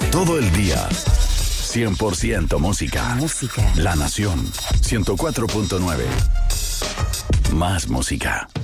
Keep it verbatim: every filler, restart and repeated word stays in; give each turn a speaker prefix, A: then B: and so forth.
A: Todo el día. cien por ciento música.
B: Música.
A: La Nación. ciento cuatro punto nueve. Más música.